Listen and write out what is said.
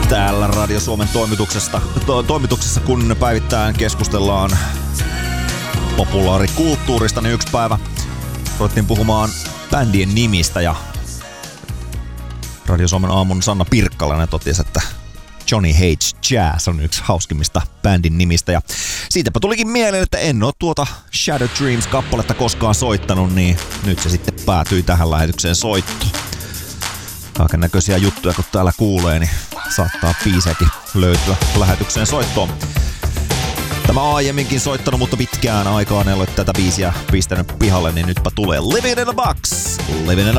Täällä Radio Suomen toimituksessa, kun päivittäin keskustellaan populaarikulttuurista, niin yksi päivä ruvettiin puhumaan bändien nimistä ja Radio Suomen aamun Sanna Pirkkalainen totesi, että Johnny Hates Jazz on yksi hauskimmista bändin nimistä ja siitäpä tulikin mieleen, että en oo tuota Shattered Dreams-kappaletta koskaan soittanut, niin nyt se sitten päätyi tähän lähetykseen soittoon. Kaiken näköisiä juttuja kun täällä kuulee, niin saattaa biisejäkin löytyä lähetykseen soittoon. Tämä aiemminkin soittanut, mutta pitkään aikaan en ole tätä biisiä pistänyt pihalle, niin nytpä tulee Living in a Box. Living in a